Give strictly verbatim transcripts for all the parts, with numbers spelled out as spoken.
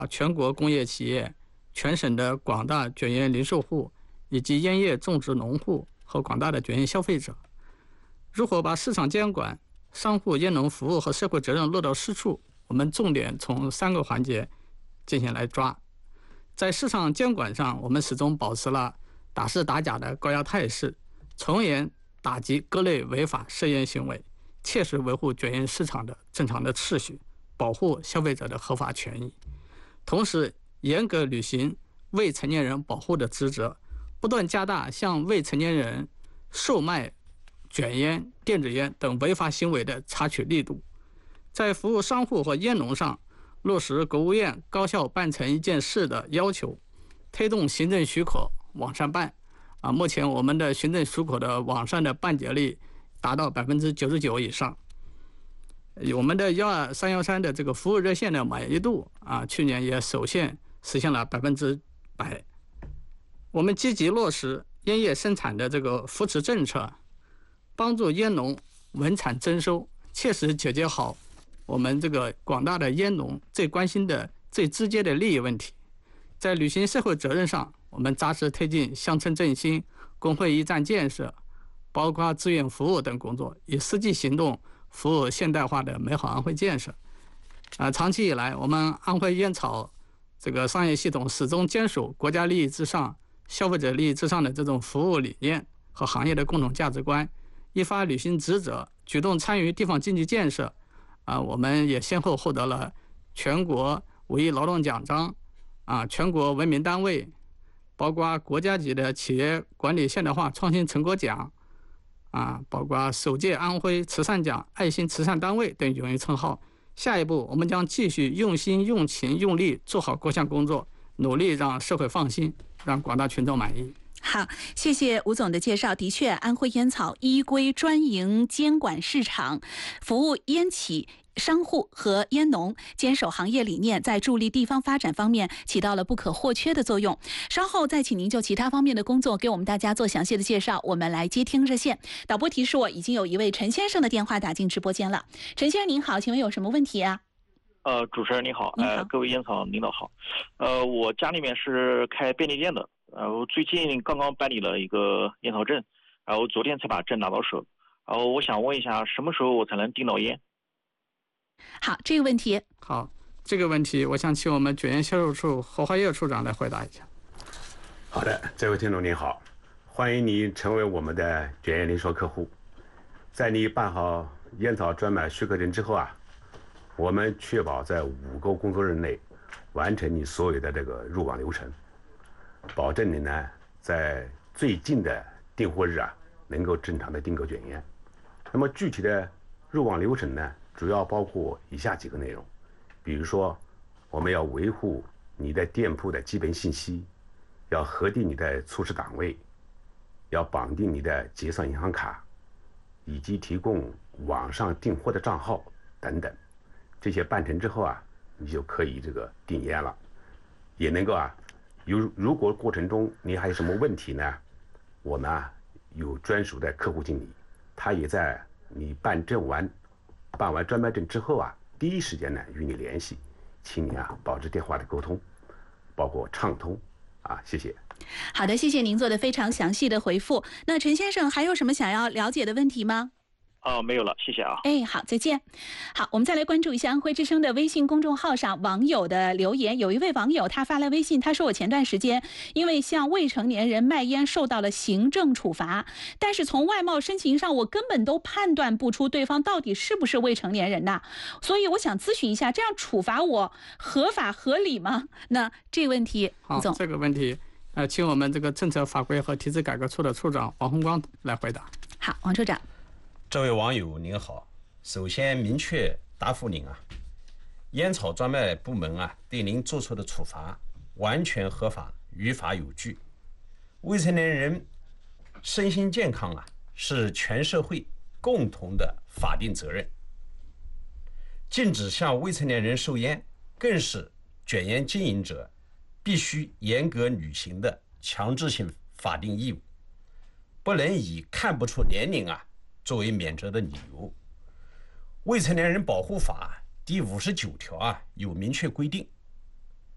全国工业企业、全省的广大卷烟零售户以及烟叶种植农户和广大的卷烟消费者。如何把市场监管、商户烟农服务和社会责任落到实处，我们重点从三个环节进行来抓。在市场监管上，我们始终保持了打是打假的高压态势，从严打击各类违法涉烟行为，切实维护卷烟市场的正常的秩序，保护消费者的合法权益，同时严格履行未成年人保护的职责，不断加大向未成年人售卖卷烟、电子烟等违法行为的查取力度。在服务商户和烟农上，落实国务院高效办成一件事的要求，推动行政许可网上办。啊，目前我们的行政许可的网上的办结率达到百分之九十九以上。我们的幺二三幺三的这个服务热线的满意度啊，去年也首现实现了百分之百。我们积极落实烟叶生产的这个扶持政策，帮助烟农稳产增收，切实解决好我们这个广大的烟农最关心的、最直接的利益问题。在履行社会责任上，我们扎实推进乡村振兴、工会驿站建设，包括志愿服务等工作，以实际行动服务现代化的美好安徽建设。啊，长期以来，我们安徽烟草这个商业系统始终坚守国家利益至上、消费者利益至上的这种服务理念和行业的共同价值观，依法履行职责，主动参与地方经济建设。啊，我们也先后获得了全国五一劳动奖章，啊，全国文明单位，包括国家级的企业管理现代化创新成果奖，啊，包括首届安徽慈善奖、爱心慈善单位等荣誉称号。下一步，我们将继续用心、用情、用力做好各项工作，努力让社会放心，让广大群众满意。 好，谢谢吴总的介绍。的确，安徽烟草依规专营监管市场，服务烟企、商户和烟农，坚守行业理念，在助力地方发展方面起到了不可或缺的作用。稍后再请您就其他方面的工作给我们大家做详细的介绍。我们来接听热线，导播提示我已经有一位陈先生的电话打进直播间了。陈先生您好，请问有什么问题啊？ 呃，主持人你好，呃，各位烟草领导好，呃，我家里面是开便利店的，然后最近刚刚办理了一个烟草证，然后昨天才把证拿到手，然后我想问一下，什么时候我才能订到烟？ 好，这个问题， 好，这个问题，我想请我们卷烟销售处何华业处长来回答一下。 好的，这位听众您好，欢迎你成为我们的卷烟零售客户。在你办好烟草专卖许可证之后啊，我们确保在五个工作日内完成你所有的这个入网流程，保证你呢在最近的订货日啊能够正常的订购卷烟。那么具体的入网流程呢，主要包括以下几个内容，比如说我们要维护你的店铺的基本信息，要核定你的促使档位，要绑定你的结算银行卡，以及提供网上订货的账号等等。这些办成之后啊，你就可以这个订烟了，也能够啊，有如果过程中你还有什么问题呢，我们啊有专属的客户经理，他也在你办证完、办完专卖证之后啊，第一时间呢与你联系，请你啊保持电话的沟通，包括畅通啊，谢谢。 好的，谢谢您做的非常详细的回复。那陈先生还有什么想要了解的问题吗？ 啊、呃，没有了，谢谢啊。 哎，好，再见。好，我们再来关注一下安徽之声的微信公众号上网友的留言。有一位网友他发来微信，他说我前段时间因为向未成年人卖烟受到了行政处罚，但是从外貌身形上我根本都判断不出对方到底是不是未成年人呐，所以我想咨询一下，这样处罚我合法合理吗？那这个问题，吴总， 这个问题，呃，请我们这个政策法规和体制改革处的处长王洪光来回答。 好，王处长。 这位网友您好，首先明确答复您啊，烟草专卖部门啊对您做出的处罚完全合法，于法有据。未成年人身心健康啊是全社会共同的法定责任，禁止向未成年人售烟更是卷烟经营者必须严格履行的强制性法定义务，不能以看不出年龄啊作为免责的理由。未成年人保护法第五十九条啊有明确规定，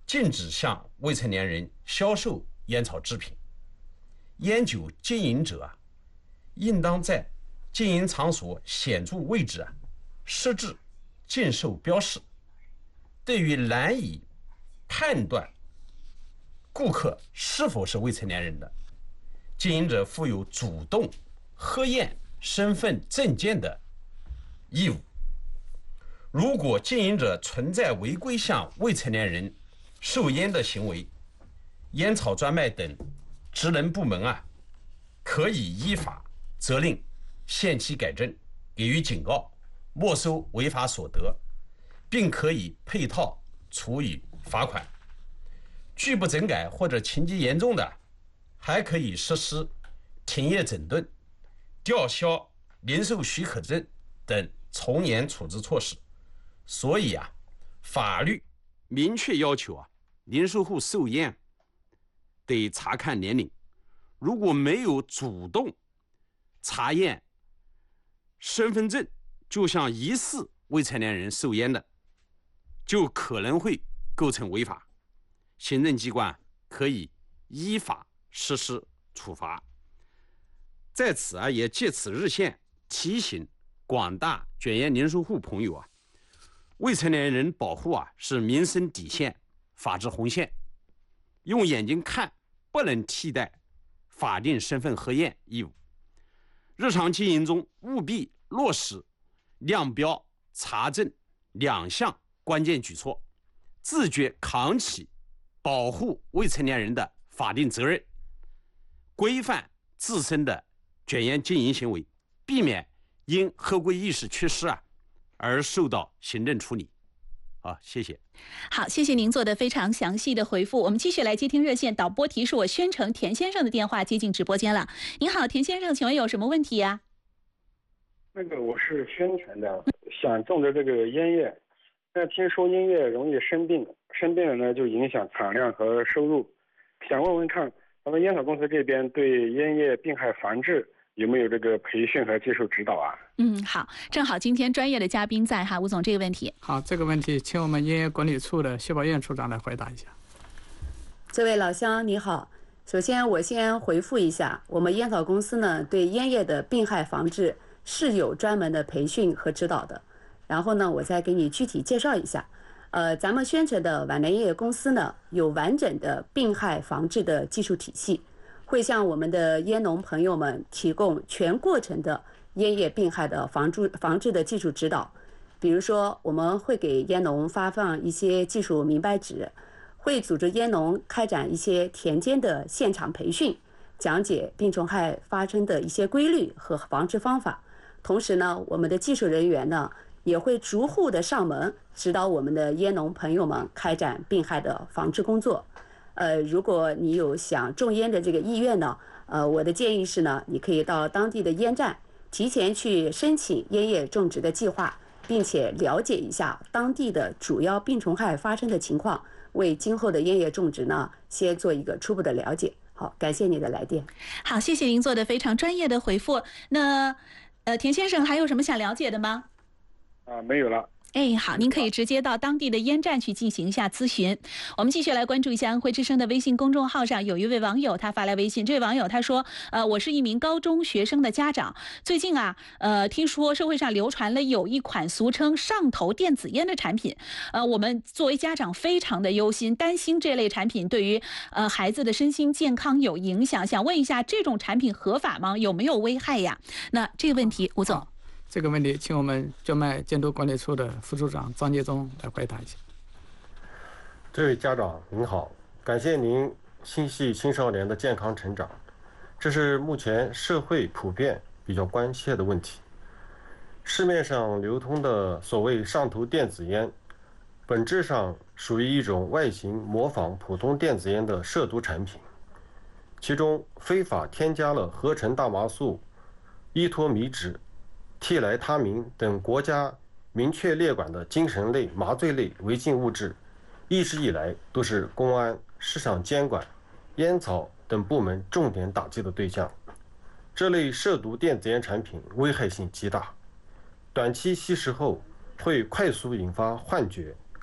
禁止向未成年人销售烟草制品。烟酒经营者啊，应当在经营场所显著位置啊设置禁售标识。对于难以判断顾客是否是未成年人的，经营者负有主动核验身份证件的义务。如果经营者存在违规向未成年人售烟的行为，烟草专卖等职能部门啊，可以依法责令限期改正，给予警告，没收违法所得，并可以配套处以罚款。拒不整改或者情节严重的，还可以实施停业整顿、吊销零售许可证等从严处置措施。所以啊，法律明确要求啊，零售户售烟得查看年龄，如果没有主动查验身份证，就像疑似未成年人售烟的，就可能会构成违法，行政机关可以依法实施处罚。在此啊，也借此日线提醒广大卷烟零售户朋友啊，未成年人保护啊是民生底线、法治红线，用眼睛看不能替代法定身份核验义务。日常经营中务必落实亮标、查证两项关键举措，自觉扛起保护未成年人的法定责任，规范自身的卷烟经营行为，避免因合规意识缺失啊而受到行政处理。好，谢谢。 好，谢谢您做的非常详细的回复。我们继续来接听热线，导播提示我宣城田先生的电话接进直播间了。您好，田先生，请问有什么问题呀？ 那个我是宣城的，想种植这个烟叶，但听说烟叶容易生病，生病了呢就影响产量和收入，想问问看，咱们烟草公司这边对烟叶病害防治有没有这个培训和技术指导啊？ 嗯，好，正好今天专业的嘉宾在哈，吴总这个问题。 好，这个问题请我们烟业管理处的薛宝燕处长来回答一下。 这位老乡你好，首先我先回复一下，我们烟草公司呢对烟叶的病害防治是有专门的培训和指导的。然后呢，我再给你具体介绍一下。呃，咱们宣城的皖南烟业公司呢有完整的病害防治的技术体系，会向我们的烟农朋友们提供全过程的烟叶病害的防治防治的技术指导。比如说，我们会给烟农发放一些技术明白纸，会组织烟农开展一些田间的现场培训，讲解病虫害发生的一些规律和防治方法。同时呢，我们的技术人员呢也会逐户的上门指导我们的烟农朋友们开展病害的防治工作。呃，如果你有想种烟的这个意愿呢，呃，我的建议是呢，你可以到当地的烟站提前去申请烟叶种植的计划，并且了解一下当地的主要病虫害发生的情况，为今后的烟叶种植呢先做一个初步的了解。好，感谢你的来电。 好，谢谢您做的非常专业的回复。那呃，田先生还有什么想了解的吗？ 啊，没有了。 哎，好，您可以直接到当地的烟站去进行一下咨询。我们继续来关注一下安徽之声的微信公众号上有一位网友他发来微信，这位网友他说，呃，我是一名高中学生的家长，最近啊，呃，听说社会上流传了有一款俗称上头电子烟的产品，呃，我们作为家长非常的忧心，担心这类产品对于呃孩子的身心健康有影响，想问一下这种产品合法吗？有没有危害呀？那这个问题，吴总。 这个问题，请我们专卖监督管理处的副处长张杰忠来回答一下。 这位家长您好，感谢您心系青少年的健康成长，这是目前社会普遍比较关切的问题。市面上流通的所谓上头电子烟，本质上属于一种外形模仿普通电子烟的涉毒产品，其中非法添加了合成大麻素、依托米酯、替来他明等国家明确列管的精神类、麻醉类违禁物质，一直以来都是公安、市场监管、烟草等部门重点打击的对象。这类涉毒电子烟产品危害性极大，短期吸食后会快速引发幻觉、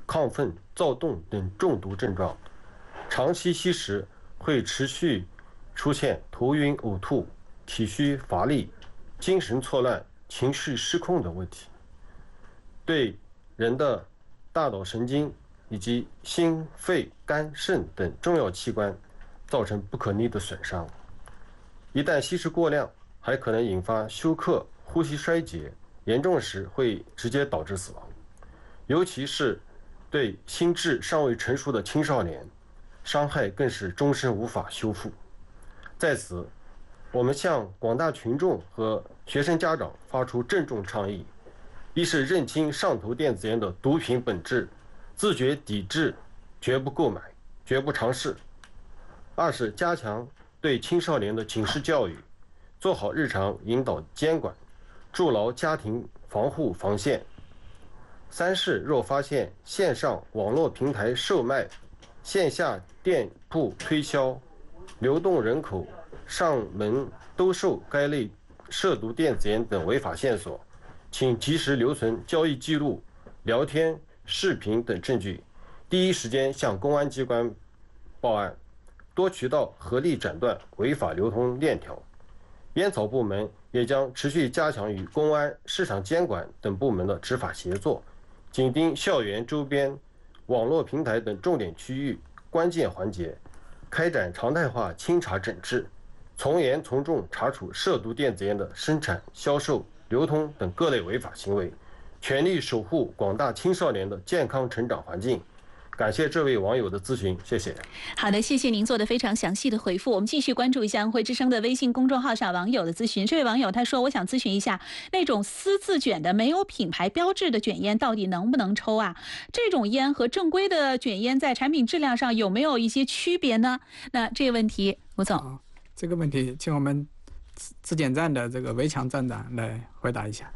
亢奋、躁动等中毒症状。长期吸食会持续出现头晕、呕吐、体虚乏力、精神错乱、情绪失控的问题，对人的大脑神经以及心、肺、肝、肾等重要器官造成不可逆的损伤。一旦吸食过量，还可能引发休克、呼吸衰竭，严重时会直接导致死亡。尤其是对心智尚未成熟的青少年，伤害更是终身无法修复。在此，我们向广大群众和学生家长发出郑重倡议：一是认清上头电子烟的毒品本质，自觉抵制，绝不购买，绝不尝试；二是加强对青少年的警示教育，做好日常引导监管，筑牢家庭防护防线；三是若发现线上网络平台售卖、线下店铺推销、流动人口上门兜售该类涉毒电子烟等违法线索，请及时留存交易记录、聊天、视频等证据，第一时间向公安机关报案，多渠道合力斩断违法流通链条。烟草部门也将持续加强与公安、市场监管等部门的执法协作，紧盯校园周边、网络平台等重点区域关键环节，开展常态化清查整治，从严从重查处涉毒电子烟的生产、销售、流通等各类违法行为，全力守护广大青少年的健康成长环境。感谢这位网友的咨询，谢谢。 好的，谢谢您做的非常详细的回复。我们继续关注一下安徽之声的微信公众号上网友的咨询。这位网友他说：“我想咨询一下，那种私自卷的没有品牌标志的卷烟到底能不能抽啊？这种烟和正规的卷烟在产品质量上有没有一些区别呢？”那这个问题，吴总， 哦、这个问题请我们质质检站的这个围墙站长来回答一下。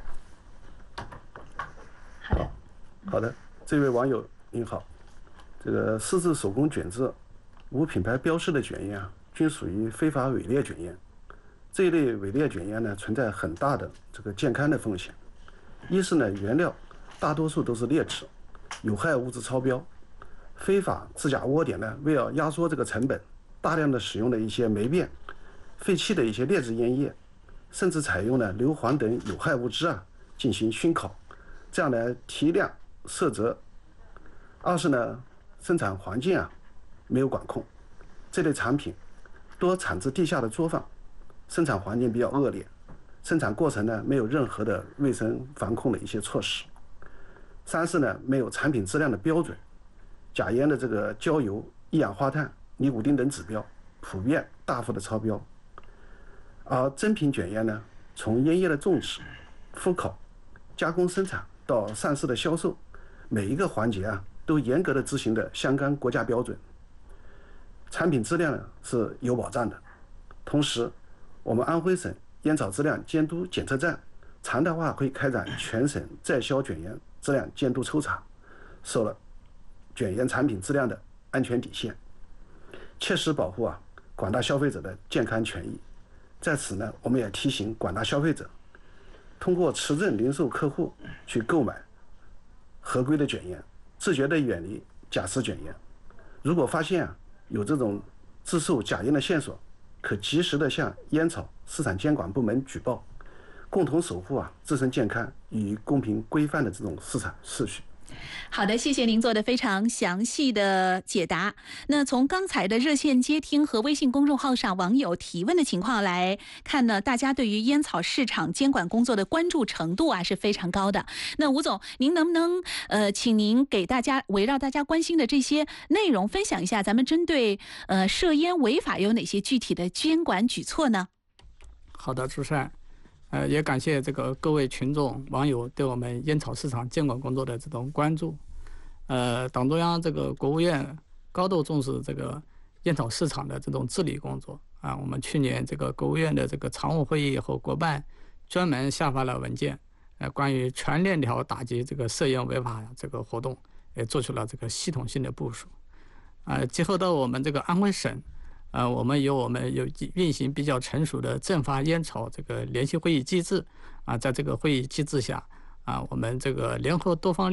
好的， 好的，这位网友您好。这个私自手工卷制、无品牌标识的卷烟啊，均属于非法伪劣卷烟。这一类伪劣卷烟呢，存在很大的这个健康的风险。一是呢，原料大多数都是劣质，有害物质超标。非法制假窝点呢，为了压缩这个成本，大量的使用了一些霉变、废弃的一些劣质烟叶，甚至采用了硫磺等有害物质啊进行熏烤，这样来提亮色泽。二是呢，生产环境啊没有管控，这类产品多产自地下的作坊，生产环境比较恶劣，生产过程呢没有任何的卫生防控的一些措施。三是呢，没有产品质量的标准，假烟的这个焦油、一氧化碳、尼古丁等指标普遍大幅的超标。而真品卷烟呢，从烟叶的种植、烘烤、加工生产到上市的销售，每一个环节啊都严格的执行的相关国家标准，产品质量呢是有保障的。同时，我们安徽省烟草质量监督检测站常态化会开展全省在销卷烟质量监督抽查，设了卷烟产品质量的安全底线，切实保护啊广大消费者的健康权益。在此呢，我们也提醒广大消费者，通过持证零售客户去购买合规的卷烟，自觉地远离假私卷烟。如果发现啊有这种制售假烟的线索，可及时的向烟草市场监管部门举报，共同守护啊自身健康与公平规范的这种市场秩序。 好的，谢谢您做的非常详细的解答。那从刚才的热线接听和微信公众号上网友提问的情况来看呢，大家对于烟草市场监管工作的关注程度啊是非常高的。那吴总，您能不能呃，请您给大家围绕大家关心的这些内容分享一下，咱们针对呃涉烟违法有哪些具体的监管举措呢？ 好的，主持人。呃，也感谢这个各位群众网友对我们烟草市场监管工作的这种关注。呃，党中央这个国务院高度重视这个烟草市场的这种治理工作啊。我们去年这个国务院的这个常务会议和国办专门下发了文件，呃，关于全链条打击这个涉烟违法这个活动，也做出了这个系统性的部署。呃，结合到我们这个安徽省。呃，我们有我们有运行比较成熟的政法烟草这个联席会议机制啊，在这个会议机制下啊，我们这个联合多方力量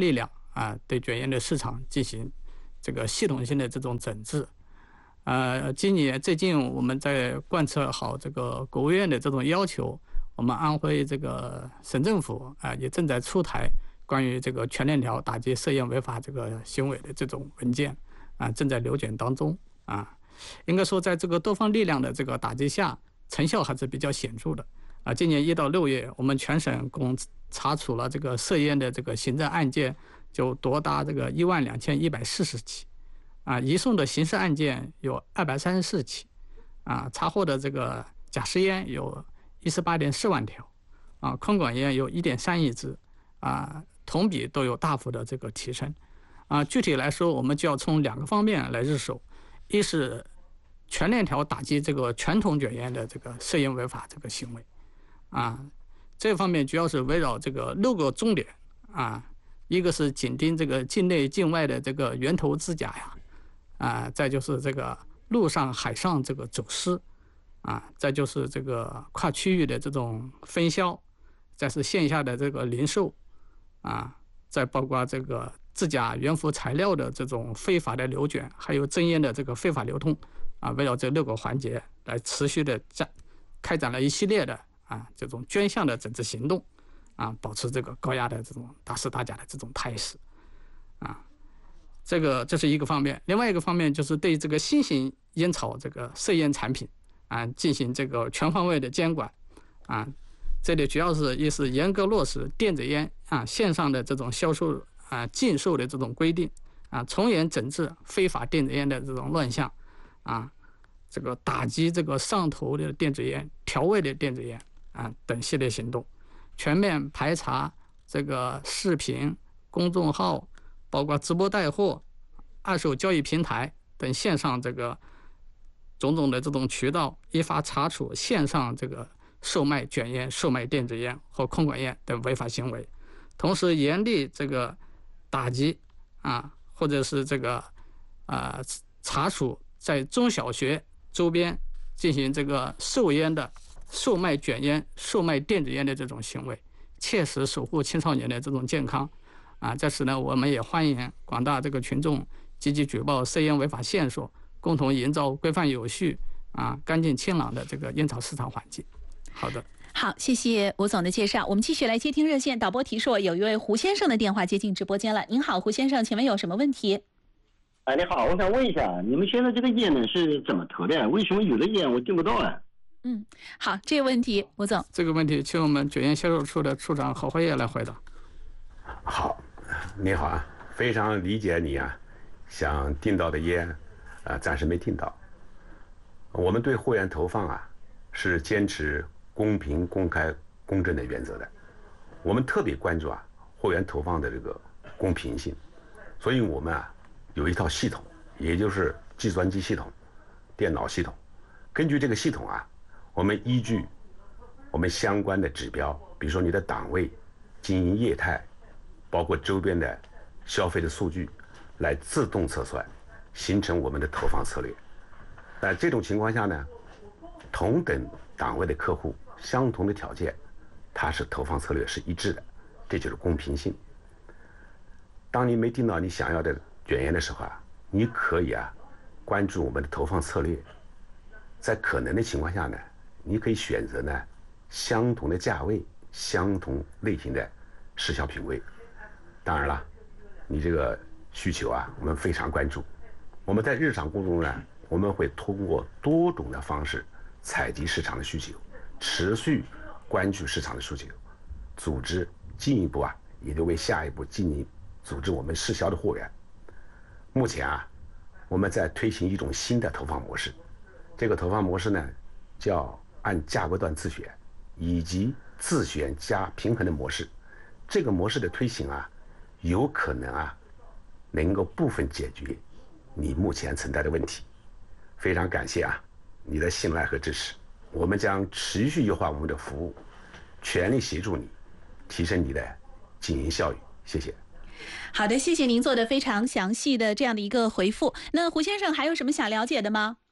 啊，对卷烟的市场进行这个系统性的这种整治。呃，今年最近我们在贯彻好这个国务院的这种要求，我们安徽这个省政府啊也正在出台关于这个全链条打击涉烟违法这个行为的这种文件啊，正在流卷当中啊。应该说，在这个多方力量的这个打击下，成效还是比较显著的啊。今年一到六月，我们全省共查处了这个涉烟的这个行政案件就多达这个一万两千一百四十起。啊，移送的刑事案件有二百三十四起，啊，查获的这个假释烟有一十八点四万条，啊，空管烟有一点三亿支，啊，同比都有大幅的这个提升，啊，具体来说，我们就要从两个方面来入手，一是全链条打击这个传统卷烟的这个涉烟违法这个行为，啊，这方面主要是围绕这个六个重点，啊，一个是紧盯这个境内境外的这个源头制假呀。啊，再就是这个陆上海上这个走私，啊，再就是这个跨区域的这种分销，再是线下的这个零售，啊，再包括这个制假原辅材料的这种非法的流卷，还有真烟的这个非法流通，啊，围绕这六个环节来持续的展开展了一系列的啊这种专项的整治行动，啊，保持这个高压的这种大施打假的这种态势，啊。这个这是一个方面，另外一个方面就是对这个新型烟草这个涉烟产品啊进行这个全方位的监管啊，这里主要是一是严格落实电子烟啊线上的这种销售啊禁售的这种规定啊，从严整治非法电子烟的这种乱象啊，这个打击这个上头的电子烟、调味的电子烟啊等系列行动，全面排查这个视频公众号。包括直播带货、二手交易平台等线上这个种种的这种渠道，依法查处线上这个售卖卷烟、售卖电子烟和空管烟等违法行为，同时严厉这个打击啊，或者是这个啊、呃、查处在中小学周边进行这个售烟的、售卖卷烟、售卖电子烟的这种行为，切实守护青少年的这种健康。啊，在此呢，我们也欢迎广大这个群众积极举报涉烟违法线索，共同营造规范有序、啊干净清朗的这个烟草市场环境。好的， 好，谢谢吴总的介绍。我们继续来接听热线，导播提示有一位胡先生的电话接进直播间了。您好，胡先生，请问有什么问题？ 哎，你好，我想问一下，你们现在这个烟呢是怎么投的？为什么有的烟我订不到啊？ 嗯，好，这个问题，吴总， 这个问题请我们卷烟销售处的处长何辉业来回答。 好。你好啊，非常理解你啊，想订到的烟，啊，暂时没订到。我们对货源投放啊，是坚持公平、公开、公正的原则的。我们特别关注啊，货源投放的这个公平性，所以我们啊，有一套系统，也就是计算机系统、电脑系统。根据这个系统啊，我们依据我们相关的指标，比如说你的档位、经营业态。包括周边的消费的数据，来自动测算，形成我们的投放策略。在这种情况下呢，同等档位的客户，相同的条件，它是投放策略是一致的，这就是公平性。当你没订到你想要的卷烟的时候啊，你可以啊关注我们的投放策略，在可能的情况下呢，你可以选择呢相同的价位、相同类型的时效品位。当然了，你这个需求啊，我们非常关注。我们在日常工作中呢，我们会通过多种的方式采集市场的需求，持续关注市场的需求，组织进一步啊，也就为下一步进行组织我们试销的货源。目前啊，我们在推行一种新的投放模式，这个投放模式呢，叫按价格段自选，以及自选加平衡的模式。这个模式的推行啊，有可能啊，能够部分解决你目前存在的问题。非常感谢啊，你的信赖和支持，我们将持续优化我们的服务，全力协助你提升你的经营效益。谢谢。 好的，谢谢您做的非常详细的这样的一个回复。那胡先生还有什么想了解的吗？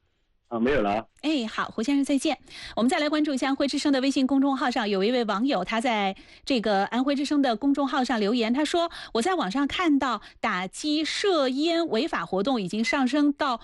啊，没有了。 哎，好，胡先生再见。我们再来关注一下安徽之声的微信公众号上，有一位网友他在这个安徽之声的公众号上留言，他说：“我在网上看到打击涉烟违法活动已经上升到